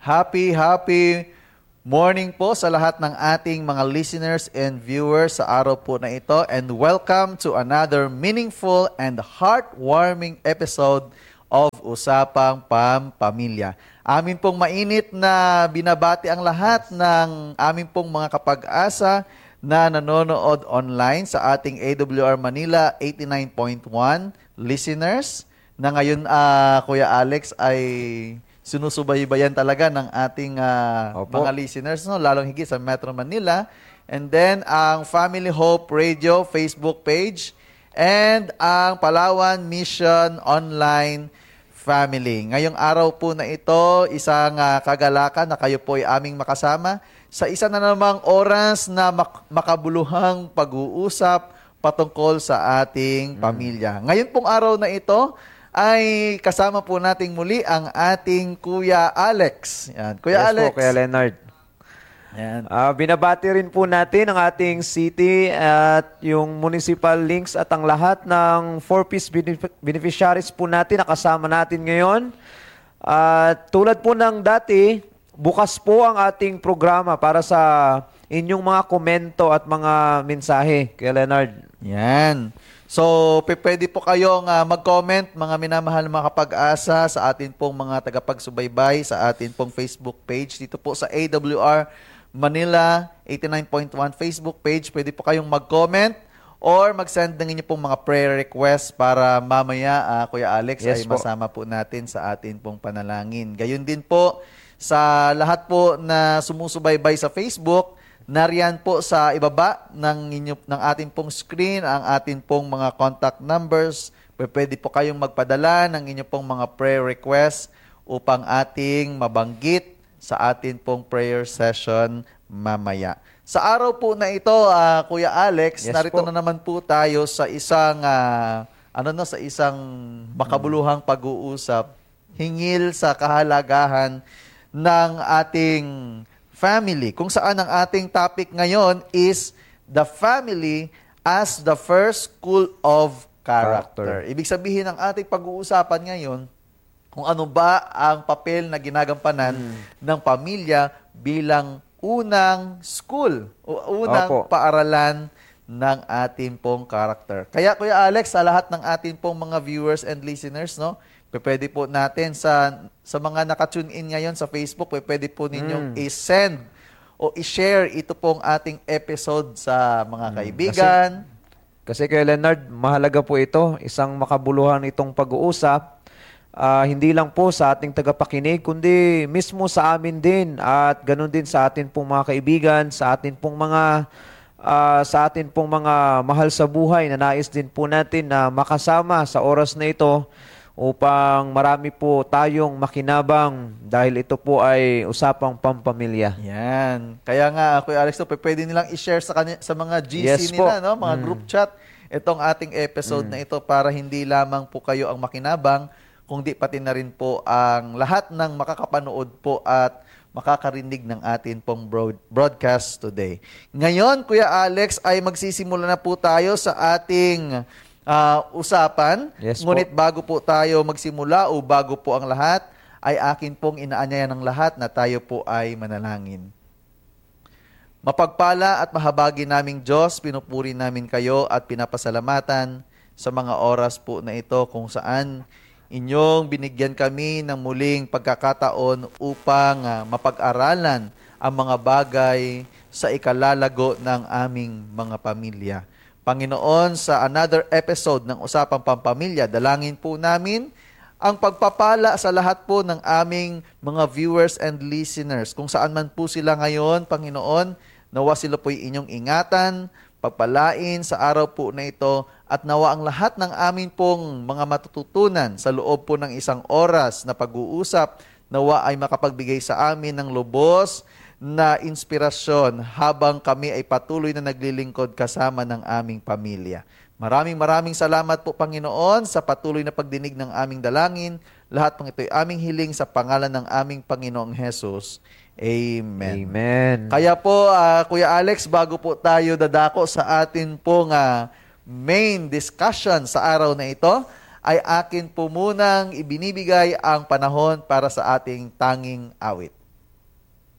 Happy morning po sa lahat ng ating mga listeners and viewers sa araw po na ito, and welcome to another meaningful and heartwarming episode of Usapang Pampamilya. Amin pong mainit na binabati ang lahat ng amin pong mga kapag-asa na nanonood online sa ating AWR Manila 89.1 listeners na ngayon, Kuya Alex, ay sinusubaybayan talaga ng ating mga listeners, no? Lalong higit sa Metro Manila. And then, ang Family Hope Radio Facebook page and ang Palawan Mission Online Family. Ngayong araw po na ito, isang kagalakan na kayo po ay aming makasama sa isa na namang oras na makabuluhang pag-uusap patungkol sa ating pamilya. Ngayon pong araw na ito, ay kasama po nating muli ang ating Kuya Alex. Yan. Kuya Alex. Po, Kuya Leonard. Yan. Binabati rin po natin ang ating city at yung municipal links at ang lahat ng 4-piece beneficiaries po natin na kasama natin ngayon. At tulad po ng dati, bukas po ang ating programa para sa inyong mga komento at mga mensahe, Kuya Leonard. Yan. So, pwede po kayong mag-comment, mga minamahal mga kapag-asa, sa atin pong mga tagapagsubaybay, sa atin pong Facebook page. Dito po sa AWR Manila 89.1 Facebook page, pwede po kayong mag-comment or mag-send ng inyo pong mga prayer request para mamaya, Kuya Alex, ay masama po natin sa atin pong panalangin. Gayun din po sa lahat po na sumusubaybay sa Facebook, nariyan po sa ibaba ng ating pong screen ang ating pong mga contact numbers. Pwede po kayong magpadala ng inyong pong mga prayer requests upang ating mabanggit sa ating pong prayer session mamaya. Sa araw po na ito, Kuya Alex, narito na naman po tayo sa isang sa isang makabuluhang pag-uusap hingil sa kahalagahan ng ating family, kung saan ang ating topic ngayon is the family as the first school of character. Ibig sabihin ng ating pag-uusapan ngayon kung ano ba ang papel na ginagampanan ng pamilya bilang unang school o unang paaralan ng ating pong character. Kaya Kuya Alex, sa lahat ng ating pong mga viewers and listeners, no, pwede po natin sa mga naka-tune in ngayon sa Facebook, pwede po ninyong i-send o i-share ito pong ating episode sa mga kaibigan. Kasi kay Leonard, mahalaga po ito, isang makabuluhan itong pag-uusap. Hindi lang po sa ating tagapakinig, kundi mismo sa amin din at ganun din sa atin pong mga kaibigan, sa atin pong mga mahal sa buhay na nais din po natin na makasama sa oras na ito upang marami po tayong makinabang dahil ito po ay usapang pampamilya. Yan. Kaya nga, Kuya Alex, pwede nilang i-share sa mga GC nila, no? Mga group chat, itong ating episode na ito para hindi lamang po kayo ang makinabang, kundi pati na rin po ang lahat ng makakapanood po at makakarinig ng atin pong broadcast today. Ngayon, Kuya Alex, ay magsisimula na po tayo sa ating usapan. Ngunit bago po tayo magsimula o bago po ang lahat, ay akin pong inaanyayan ng lahat na tayo po ay manalangin. Mapagpala at mahabagi naming Diyos, pinupuri namin kayo at pinapasalamatan sa mga oras po na ito kung saan inyong binigyan kami ng muling pagkakataon upang mapag-aralan ang mga bagay sa ikalalago ng aming mga pamilya. Panginoon, sa another episode ng Usapang Pampamilya, dalangin po namin ang pagpapala sa lahat po ng aming mga viewers and listeners. Kung saan man po sila ngayon, Panginoon, nawa sila po'y inyong ingatan, pagpalain sa araw po na ito, at nawa ang lahat ng amin pong mga matututunan sa loob po ng isang oras na pag-uusap, nawa ay makapagbigay sa amin ng lubos na inspirasyon habang kami ay patuloy na naglilingkod kasama ng aming pamilya. Maraming salamat po, Panginoon, sa patuloy na pagdinig ng aming dalangin. Lahat ng ito ay aming hiling sa pangalan ng aming Panginoong Hesus. Amen. Amen. Kaya po, Kuya Alex, bago po tayo dadako sa atin pong main discussion sa araw na ito, ay akin po munang ibinibigay ang panahon para sa ating tanging awit.